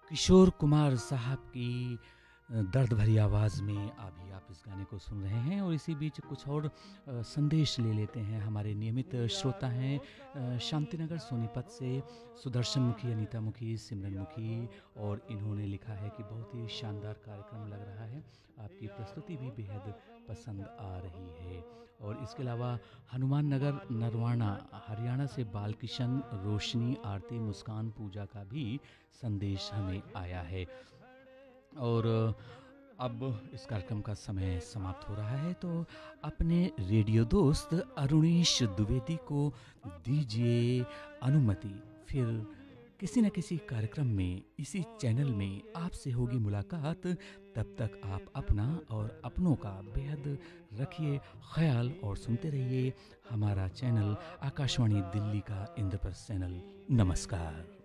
किशोर कुमार साहब की दर्द भरी आवाज़ में अभी आप इस गाने को सुन रहे हैं। और इसी बीच कुछ और संदेश ले लेते हैं। हमारे नियमित श्रोता हैं शांतिनगर सोनीपत से सुदर्शन मुखी, अनीता मुखी, सिमरन मुखी, और इन्होंने लिखा है कि बहुत ही शानदार कार्यक्रम लग रहा है, आपकी प्रस्तुति भी बेहद पसंद आ रही है। और इसके अलावा हनुमान नगर नरवाना हरियाणा से बालकिशन, रोशनी, आरती, मुस्कान, पूजा का भी संदेश हमें आया है। और अब इस कार्यक्रम का समय समाप्त हो रहा है, तो अपने रेडियो दोस्त अरुणेश द्विवेदी को दीजिए अनुमति। फिर किसी न किसी कार्यक्रम में इसी चैनल में आपसे होगी मुलाकात। तब तक आप अपना और अपनों का बेहद रखिए ख्याल और सुनते रहिए हमारा चैनल आकाशवाणी दिल्ली का इंद्रप्रस्थ चैनल। नमस्कार।